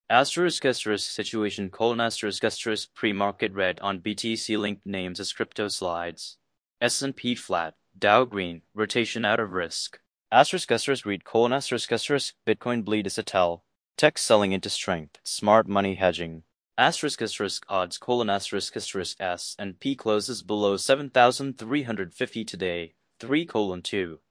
Asterisk situation colon asterisk pre-market red on BTC linked names as crypto slides. S&P flat, Dow green, rotation out of risk. Read colon Bitcoin bleed is a tell. Tech selling into strength, smart money hedging. Odds colon S&P closes below 7,350 today, 3:2.